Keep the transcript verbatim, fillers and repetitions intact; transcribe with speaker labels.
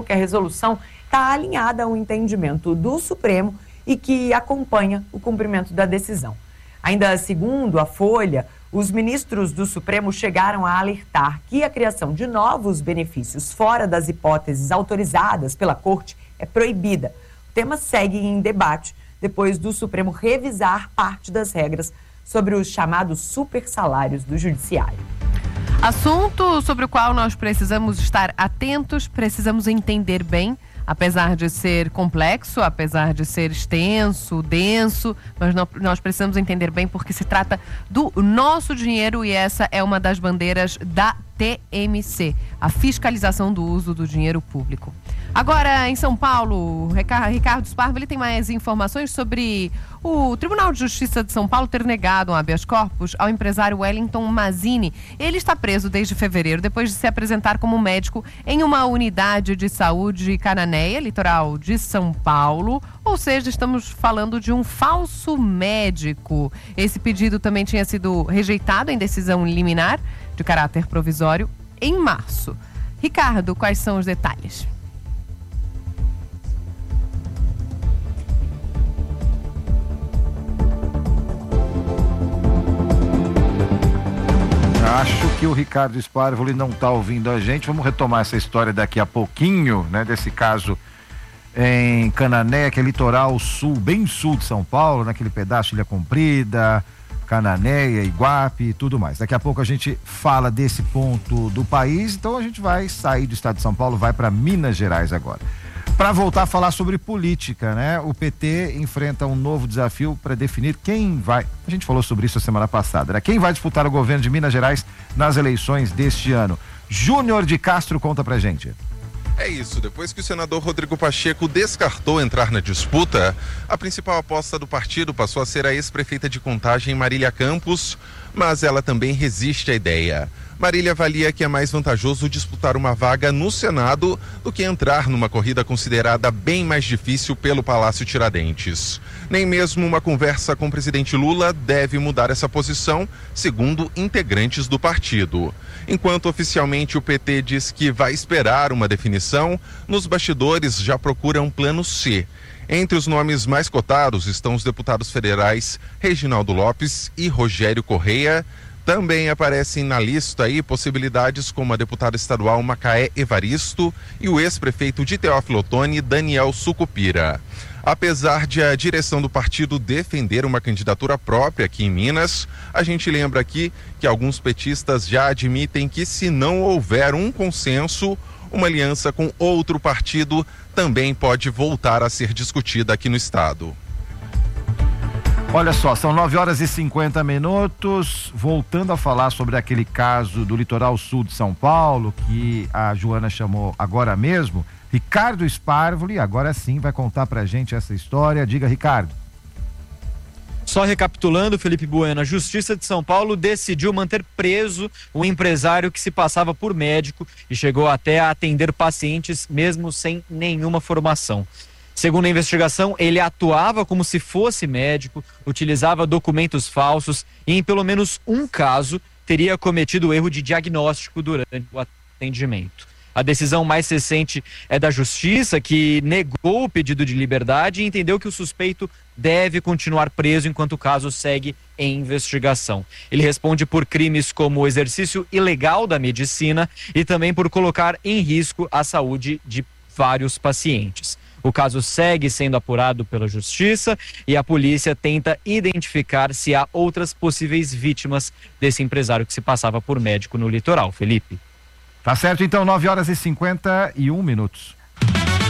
Speaker 1: que a resolução está alinhada ao entendimento do Supremo e que acompanha o cumprimento da decisão. Ainda segundo a Folha, os ministros do Supremo chegaram a alertar que a criação de novos benefícios fora das hipóteses autorizadas pela Corte é proibida. O tema segue em debate depois do Supremo revisar parte das regras sobre os chamados supersalários do Judiciário.
Speaker 2: Assunto sobre o qual nós precisamos estar atentos, precisamos entender bem. Apesar de ser complexo, apesar de ser extenso, denso, mas não, nós precisamos entender bem porque se trata do nosso dinheiro e essa é uma das bandeiras da T M C, a fiscalização do uso do dinheiro público. Agora, em São Paulo, Ricardo Sparvo, ele tem mais informações sobre o Tribunal de Justiça de São Paulo ter negado um habeas corpus ao empresário Wellington Mazzini. Ele está preso desde fevereiro, depois de se apresentar como médico em uma unidade de saúde Cananéia, litoral de São Paulo. Ou seja, estamos falando de um falso médico. Esse pedido também tinha sido rejeitado em decisão liminar de caráter provisório em março. Ricardo, quais são os detalhes?
Speaker 3: Acho que o Ricardo Sparvo não está ouvindo a gente. Vamos retomar essa história daqui a pouquinho, né? Desse caso em Cananéia, que é litoral sul, bem sul de São Paulo, naquele pedaço de Ilha Comprida, Cananéia, Iguape e tudo mais. Daqui a pouco a gente fala desse ponto do país, então a gente vai sair do estado de São Paulo, vai para Minas Gerais agora. Para voltar a falar sobre política, né? O P T enfrenta um novo desafio para definir quem vai, a gente falou sobre isso a semana passada, né? Quem vai disputar o governo de Minas Gerais nas eleições deste ano. Júnior de Castro conta pra gente.
Speaker 4: É isso, depois que o senador Rodrigo Pacheco descartou entrar na disputa, a principal aposta do partido passou a ser a ex-prefeita de Contagem, Marília Campos, mas ela também resiste à ideia. Marília avalia que é mais vantajoso disputar uma vaga no Senado do que entrar numa corrida considerada bem mais difícil pelo Palácio Tiradentes. Nem mesmo uma conversa com o presidente Lula deve mudar essa posição, segundo integrantes do partido. Enquanto oficialmente o P T diz que vai esperar uma definição, nos bastidores já procura um plano C. Entre os nomes mais cotados estão os deputados federais Reginaldo Lopes e Rogério Correia. Também aparecem na lista aí possibilidades como a deputada estadual Macaé Evaristo e o ex-prefeito de Teófilo Otoni, Daniel Sucupira. Apesar de a direção do partido defender uma candidatura própria aqui em Minas, a gente lembra aqui que alguns petistas já admitem que se não houver um consenso, uma aliança com outro partido também pode voltar a ser discutida aqui no estado.
Speaker 3: Olha só, são nove horas e cinquenta minutos, voltando a falar sobre aquele caso do litoral sul de São Paulo, que a Joana chamou agora mesmo, Ricardo Sparvoli, agora sim vai contar pra gente essa história. Diga, Ricardo.
Speaker 5: Só recapitulando, Felipe Bueno, a Justiça de São Paulo decidiu manter preso um empresário que se passava por médico e chegou até a atender pacientes mesmo sem nenhuma formação. Segundo a investigação, ele atuava como se fosse médico, utilizava documentos falsos e, em pelo menos um caso, teria cometido erro de diagnóstico durante o atendimento. A decisão mais recente é da Justiça, que negou o pedido de liberdade e entendeu que o suspeito deve continuar preso enquanto o caso segue em investigação. Ele responde por crimes como o exercício ilegal da medicina e também por colocar em risco a saúde de vários pacientes. O caso segue sendo apurado pela Justiça e a polícia tenta identificar se há outras possíveis vítimas desse empresário que se passava por médico no litoral. Felipe.
Speaker 3: Tá certo, então, nove horas e cinquenta e um minutos.